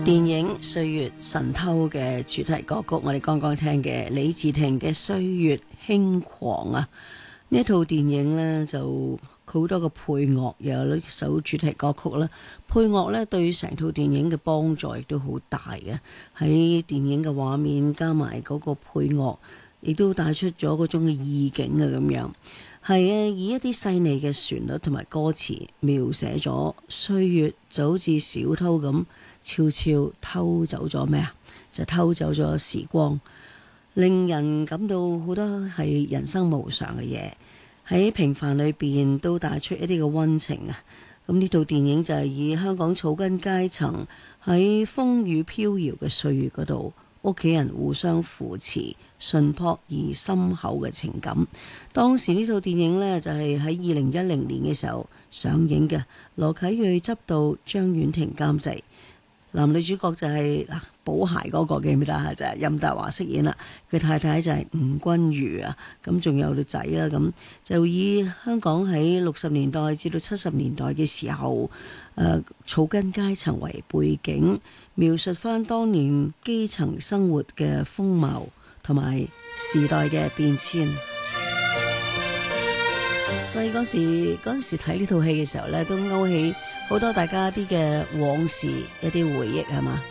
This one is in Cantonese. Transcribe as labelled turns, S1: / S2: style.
S1: 電影《歲月神偷》嘅主題歌曲，我哋剛剛聽嘅李治廷嘅《歲月輕狂》啊，呢一套電影呢，就好多個配樂，又有一首主題歌曲啦。配樂呢對成套電影嘅幫助亦都好大嘅，喺電影嘅畫面加埋嗰個配樂，亦都帶出咗嗰種嘅意境啊，咁樣係啊，以一啲細膩嘅旋律同埋歌詞描寫咗歲月就好似小偷咁，悄悄偷走咗咩啊？就偷走咗時光，令人感到好多係人生無常嘅嘢，喺平凡裏邊都帶出一啲嘅溫情啊！咁呢套電影就係以香港草根階層喺風雨飄搖嘅歲月嗰度，屋企人互相扶持，淳樸而深厚嘅情感。當時呢套電影呢，就係喺2010年嘅時候上映嘅，羅啟銳執導，張婉婷監製。男女主角就係補鞋嗰個記唔記得啊？就係任達華飾演啦，佢太太就係吳君如啊，咁仲有個仔啦，咁就以香港喺60年代至到70年代嘅時候，草根階層為背景，描述翻當年基層生活嘅風貌同埋時代嘅變遷。所以嗰時睇呢套戲嘅時候呢，都勾起好多大家啲嘅往事一啲回憶，係嘛？